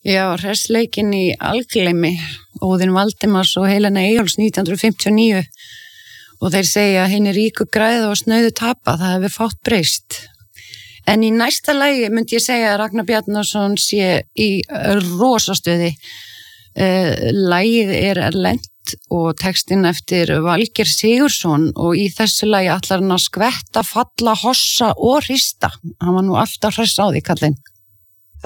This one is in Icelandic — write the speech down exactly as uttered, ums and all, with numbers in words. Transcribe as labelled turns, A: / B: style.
A: Já, hressleikin í algleymi, Óðinn Valdimars og Helena Eyjólfs nítján hundruð fimmtíu og níu og þeir segja að hinir ríku græða og snauðu tapa, það hefur fátt breyst. En í næsta lagi myndi ég segja að Ragnar Bjarnason sé í rosastuði. Uh, lagið er erlent og textinn eftir Valgeir Sigurðsson og í þessu lagi ætlar hann að skvetta, falla, hossa og hrista. Hann var nú alltaf hress á því, kallinn.